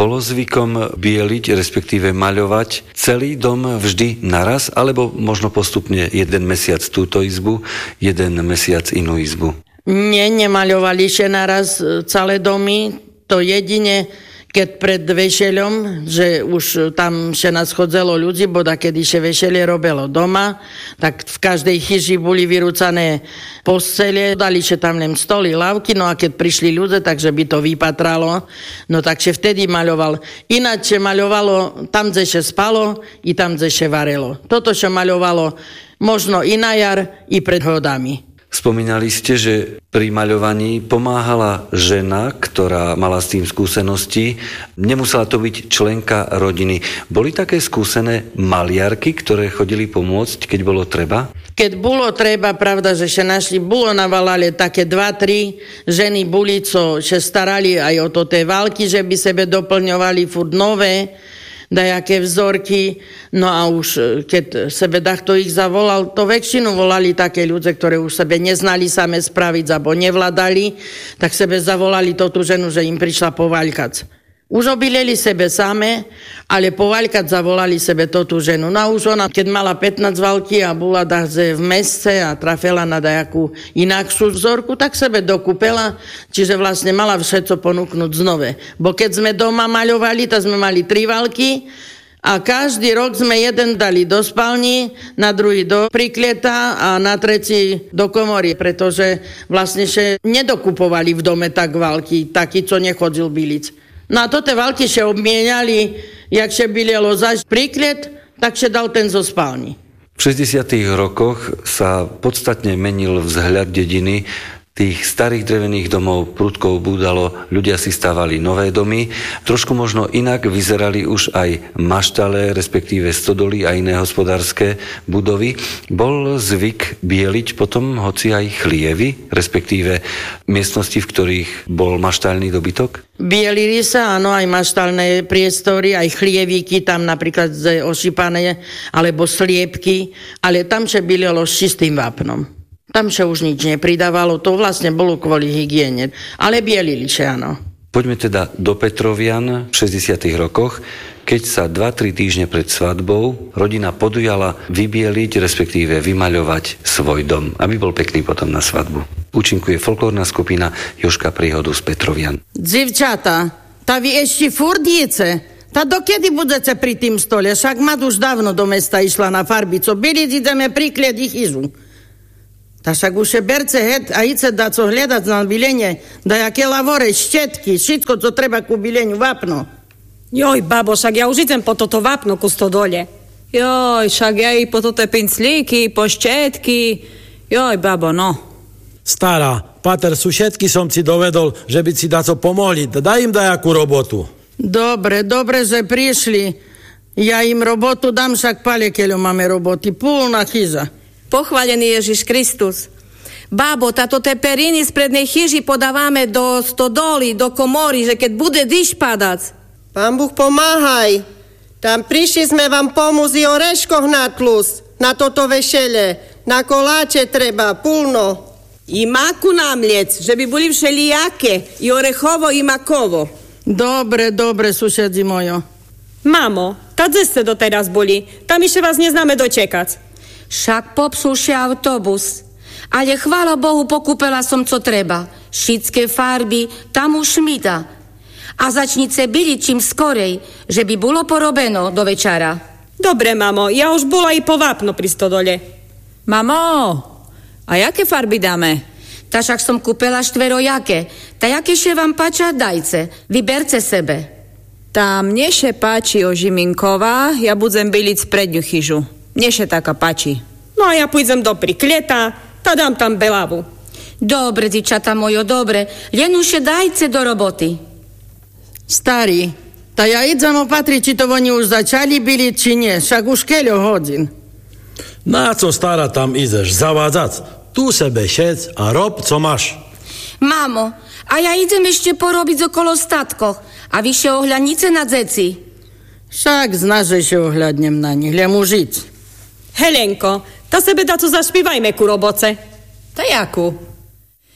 Bolo zvykom bieliť, respektíve maľovať celý dom vždy naraz, alebo možno postupne jeden mesiac túto izbu, jeden mesiac inú izbu? Nie, nemaľovali še naraz celé domy, to jedine keď pred vešeľom, že už tam še nás chodzelo ľudí, bo da kedy še vešelie robilo doma, tak v každej chyži boli vyrúcané postele, dali še tam len stoly, lavky, no a keď prišli ľudia, takže by to vypatralo, no takže vtedy maľoval. Ináč maľovalo tam, kde še spalo, i tam, kde še varelo. Toto še maľovalo možno i na jar, i pred hodami. Spomínali ste, že pri maľovaní pomáhala žena, ktorá mala s tým skúsenosti. Nemusela to byť členka rodiny. Boli také skúsené maliarky, ktoré chodili pomôcť, keď bolo treba? Keď bolo treba, pravda, že še našli, bolo navalali také 2-3 ženy boli, co še starali aj o to tie války, že by sebe doplňovali furt nové, dajaké vzorky, no a už keď sebe dachto ich zavolal, to väčšinu volali také ľudia, ktoré už sebe neznali same spraviť, alebo nevládali, tak sebe zavolali tú ženu, že im prišla povaľkať. Už obileli sebe same, ale povaľkať zavolali sebe tú ženu. No a už ona, keď mala 15 války a bola v mesce a trafela na dajakú inakšiu vzorku, tak sebe dokúpela, čiže vlastne mala všetko ponúknuť znove. Bo keď sme doma maľovali, tak sme mali 3 války a každý rok sme jeden dali do spálni, na druhý do priklieta a na tretí do komory, pretože vlastne še nedokupovali v dome tak války, taký, co nechodil bilic. No a to tie války še obmieniali, jak še bilielo zaž prikliet, tak še dal ten zo spálni. V 60. rokoch sa podstatne menil vzhľad dediny. Tých starých drevených domov prudko ubúdalo, ľudia si stávali nové domy. Trošku možno inak vyzerali už aj maštale, respektíve stodoly a iné hospodárske budovy. Bol zvyk bieliť potom hoci aj chlievy, respektíve miestnosti, v ktorých bol maštálny dobytok? Bielili sa, áno, aj maštálne priestory, aj chlievíky, tam napríklad ošípané, alebo sliepky, ale tam še bielilo s čistým vápnom. Tam še už nič nepridávalo, to vlastne bolo kvôli hygiene. Ale bielili še, áno. Poďme teda do Petrovian v 60. rokoch, keď sa 2-3 týždne pred svadbou rodina podujala vybieliť, respektíve vymaľovať svoj dom, aby bol pekný potom na svadbu. Účinkuje folklórna skupina Jožka Príhodu z Petrovian. Dzivčata, tá vy ešte furt jece? Tá dokedy budete pri tým stole? Však Mad už dávno do mesta išla na farbico. Byli ideme prikliať ich ižu. Ta však už je berce het a ice da co hľadať na bilenie, da jaké lavore, štetky, všetko, co treba ku bileniu, vápno. Joj, babo, však ja už idem po toto vápno ku stodole. Joj, však ja i po toto pinclíky, po štetky. Joj, babo, no. Stará, pater, sušetky som si dovedol, že by si daco pomohli. Daj im dajakú robotu. Dobre, že prišli. Ja im robotu dám, však palekeľo máme roboty. Púlna chyža. Pochválený Ježiš Kristus. Babo, táto te periny z prednej chyži podávame do stodoly, do komory, že keď bude dyš padať. Pán Boh pomáhaj. Tam prišli sme vám pomôcť i oreškoch na tlus, na toto vešele. Na koláče treba, pulno. I maku namliec, že by boli všelijaké, i orechovo, i makovo. Dobre, susedzi mojo. Mamo, kde ste doteraz boli? Tam ešte vás neznáme dočekať. Však popsul še autobus. Ale chvála Bohu, pokúpela som, co treba. Všetké farby, tam už šmita. A začnice byli čím skorej, že by bolo porobeno do večera. Dobre, mamo, ja už bola i po vápno pri stodole. Mamo, a jaké farby dáme? Ta však som kúpela štverojaké. Ta jaké še vám páča, dajce. Vyberce sebe. Tá mne še páči Ožiminková, ja budem byliť predňu chyžu. Mne še taká páči. No a ja pôjdem do priklieta, tá dám tam belavu. Dobre, dičata mojo, dobre. Len už dajce do roboty. Starý, tá ja idem opatriť, či to oni už začali byliť, či nie. Však už keľo hodín. Na co, stará, tam ideš zavádzať? Tu sebe šec a rob, co máš. Mamo, a ja idem ešte porobiť okolo statkoch a vyššie ohľadnice na dzeci. Však znaš, že ohľadnem na nich, len užiť. Helenko, tá sebe dacu zašpívajme ku roboce. Ta jaku?